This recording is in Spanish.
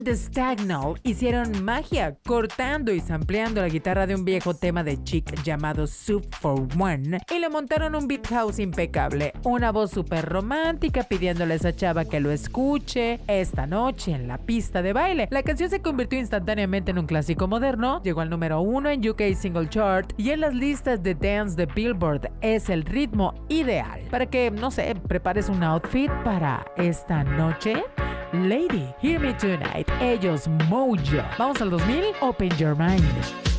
The Stagnall hicieron magia cortando y sampleando la guitarra de un viejo tema de Chic llamado Soup for One y le montaron un beat house impecable, una voz súper romántica pidiéndole a esa chava que lo escuche esta noche en la pista de baile. La canción se convirtió instantáneamente en un clásico moderno, llegó al número 1 en UK Single Chart y en las listas de dance de Billboard. Es el ritmo ideal para que, no sé, prepares un outfit para esta noche. Lady, Hear Me Tonight, ellos Mojo. Vamos al 2000, Open Your Mind.